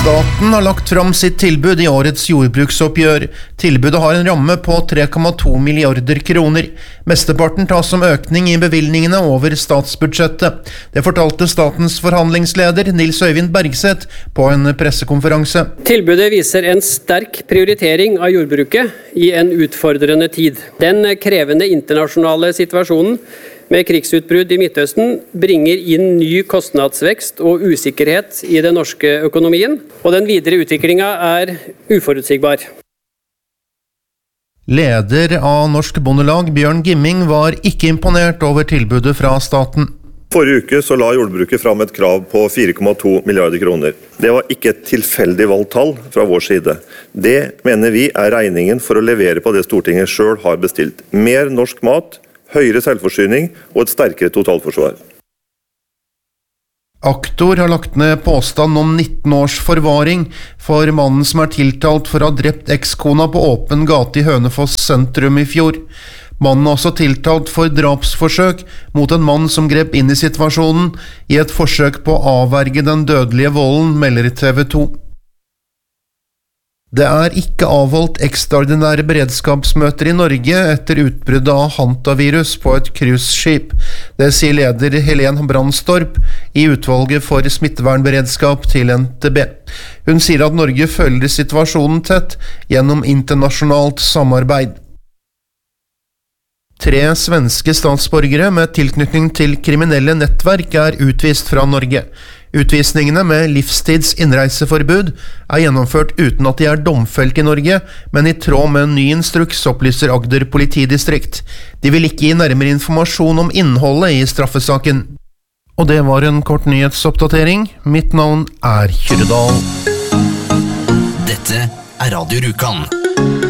Staten har lagt fram sitt tilbud i årets jordbruksoppgjør. Tilbudet har en ramme på 3,2 milliarder kroner. Mesteparten tas som økning i bevilgningene over statsbudsjettet. Det fortalte statens forhandlingsleder Nils Øyvind Bergseth på en pressekonferanse. Tilbudet viser en sterk prioritering av jordbruket i en utfordrende tid. Den krevende internasjonale situasjonen med krigsutbrudd i Midtøsten bringer inn ny kostnadsvekst og usikkerhet i den norske økonomien, og den videre utviklingen er uforutsigbar. Leder av Norsk Bondelag, Bjørn Gimming, var ikke imponert over tilbudet fra staten. Forrige uke så la jordbruket fram et krav på 4,2 milliarder kroner. Det var ikke et tilfeldig valgt tall fra vår side. Det mener vi er regningen for å levere på det Stortinget selv har bestilt. Mer norsk mat, høyere selvforsyning og et sterkere totalforsvar. Aktor har lagt ned påstand om 19 års forvaring for mannen som er tiltalt for å ha drept ekskona på åpen gate i Hønefoss sentrum i fjor. Mannen er også tiltalt for drapsforsøk mot en mann som grep inn i situasjonen i et forsøk på å avverge den dødelige volden, melder TV 2. Det er ikke avholdt ekstraordinære beredskapsmøter i Norge etter utbruddet av hantavirus på et cruiseskip. Det sier leder Helen Brandstorp i utvalget for smittevernberedskap til NTB. Hun sier at Norge følger situasjonen tett gjennom internasjonalt samarbeid. 3 svenske statsborgere med tilknytning til kriminelle nettverk er utvist fra Norge. Utvisningene med livstids innreiseforbud er gjennomført uten at de er domfelt i Norge, men i tråd med en ny instruks, opplyser Agder politidistrikt. De vil ikke gi nærmere informasjon om innholdet i straffesaken. Og det var en kort nyhetsoppdatering. Mitt navn er Kyrredal. Dette er Radio Rjukan.